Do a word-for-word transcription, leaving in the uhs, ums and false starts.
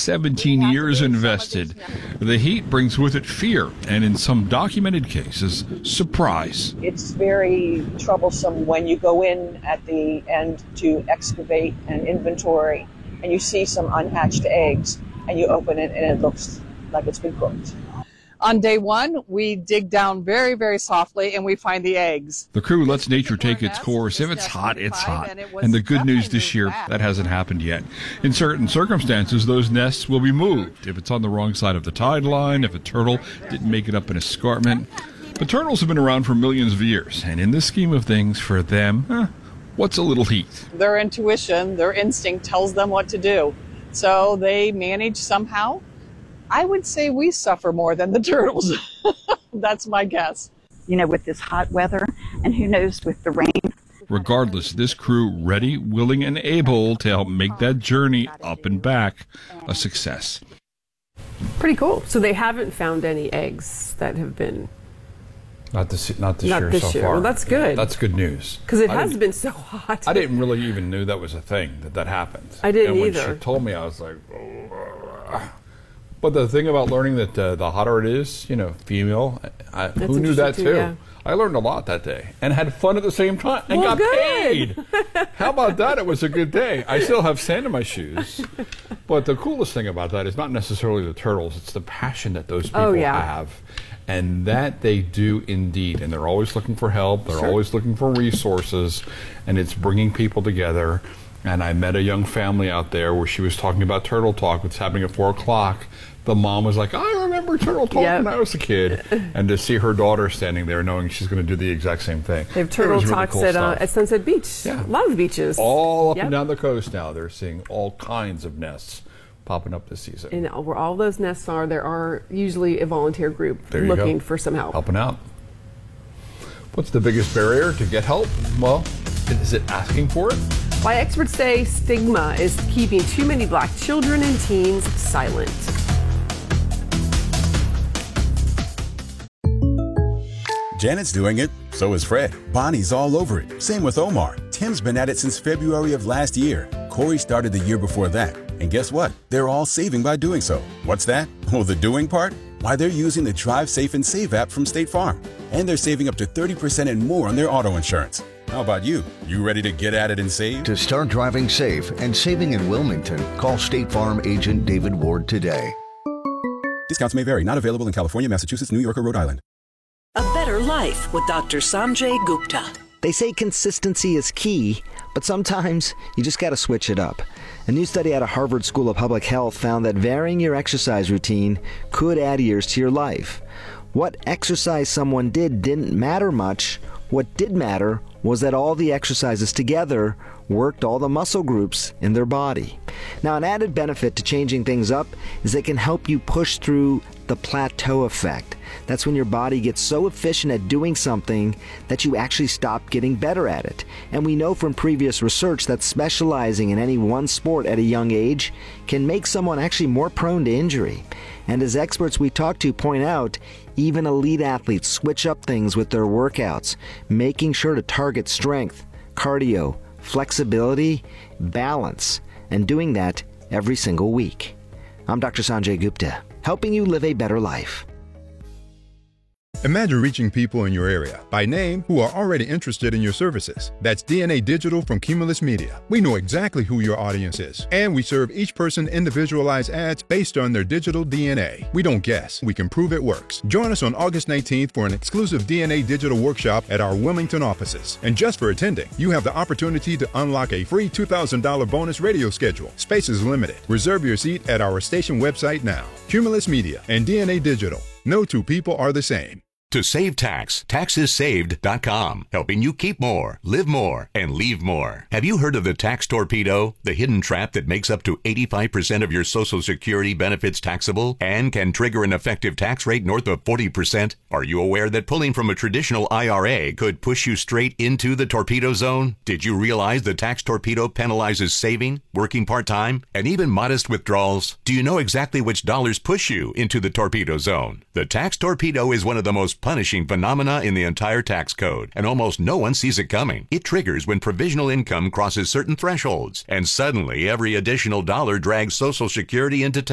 seventeen years invested. The heat brings with it fear, and in some documented cases, surprise. It's very troublesome when you go in at the end to excavate and inventory, and you see some unhatched eggs, and you open it, and it looks like it's been cooked. On day one, we dig down very, very softly, and we find the eggs. The crew lets nature take its course. If it's hot, it's hot. And the good news this year, that hasn't happened yet. In certain circumstances, those nests will be moved. If it's on the wrong side of the tide line, if a turtle didn't make it up an escarpment. But turtles have been around for millions of years, and in this scheme of things, for them, eh, what's a little heat? Their intuition, their instinct tells them what to do. So they manage somehow. I would say we suffer more than the turtles. That's my guess. You know, with this hot weather, and who knows with the rain. Regardless, this crew ready, willing, and able to help make that journey up and back a success. Pretty cool. So they haven't found any eggs that have been... Not this, not this not year this so year. far. Well, that's good. That's good news. Because it I has been so hot. I didn't really even knew that was a thing, that that happened. I didn't and when either. she told me, I was like... Oh. But the thing about learning that uh, the hotter it is, you know, female, I, who knew that too? too yeah. I learned a lot that day and had fun at the same time and well, got good. paid. How about that? It was a good day. I still have sand in my shoes. But the coolest thing about that is not necessarily the turtles. It's the passion that those people oh, yeah. have. And that they do indeed. And they're always looking for help. They're sure. always looking for resources. And it's bringing people together. And I met a young family out there where she was talking about Turtle Talk, what's happening at four o'clock. The mom was like, I remember Turtle Talk yep. when I was a kid. And to see her daughter standing there knowing she's going to do the exact same thing. They have Turtle Talks really cool at, uh, at Sunset Beach. Yeah. A lot of beaches. All up yep. and down the coast now. They're seeing all kinds of nests popping up this season. And where all those nests are, there are usually a volunteer group looking go. for some help. Helping out. What's the biggest barrier to get help? Well, is it asking for it? Why experts say stigma is keeping too many black children and teens silent. Janet's doing it, so is Fred. Bonnie's all over it. Same with Omar. Tim's been at it since February of last year. Corey started the year before that. And guess what? They're all saving by doing so. What's that? Well, the doing part? Why, they're using the Drive Safe and Save app from State Farm. And they're saving up to thirty percent and more on their auto insurance. How about you? You ready to get at it and save? To start driving safe and saving in Wilmington, call State Farm agent David Ward today. Discounts may vary. Not available in California, Massachusetts, New York, or Rhode Island. A Better Life with Doctor Sanjay Gupta. They say consistency is key, but sometimes you just got to switch it up. A new study out of Harvard School of Public Health found that varying your exercise routine could add years to your life. What exercise someone did didn't matter much. What did matter was that all the exercises together worked all the muscle groups in their body. Now, an added benefit to changing things up is it can help you push through the plateau effect. That's when your body gets so efficient at doing something that you actually stop getting better at it. And we know from previous research that specializing in any one sport at a young age can make someone actually more prone to injury. And as experts we talk to point out, even elite athletes switch up things with their workouts, making sure to target strength, cardio, flexibility, balance, and doing that every single week. I'm Doctor Sanjay Gupta, helping you live a better life. Imagine reaching people in your area by name who are already interested in your services. That's D N A Digital from Cumulus Media. We know exactly who your audience is, and we serve each person individualized ads based on their digital D N A. We don't guess, we can prove it works. Join us on August nineteenth for an exclusive D N A Digital workshop at our Wilmington offices. And just for attending, you have the opportunity to unlock a free two thousand dollars bonus radio schedule. Space is limited. Reserve your seat at our station website now. Cumulus Media and D N A Digital. No two people are the same. To save tax, taxes saved dot com, helping you keep more, live more, and leave more. Have you heard of the tax torpedo, the hidden trap that makes up to eighty-five percent of your Social Security benefits taxable and can trigger an effective tax rate north of forty percent? Are you aware that pulling from a traditional I R A could push you straight into the torpedo zone? Did you realize the tax torpedo penalizes saving, working part-time, and even modest withdrawals? Do you know exactly which dollars push you into the torpedo zone? The tax torpedo is one of the most punishing phenomena in the entire tax code, and almost no one sees it coming. It triggers when provisional income crosses certain thresholds, and suddenly every additional dollar drags Social Security into tax.